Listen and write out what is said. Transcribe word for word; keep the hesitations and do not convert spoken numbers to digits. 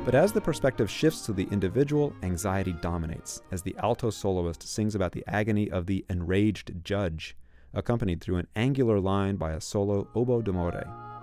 But as the perspective shifts to the individual, anxiety dominates, as the alto soloist sings about the agony of the enraged judge, accompanied through an angular line by a solo oboe d'amore.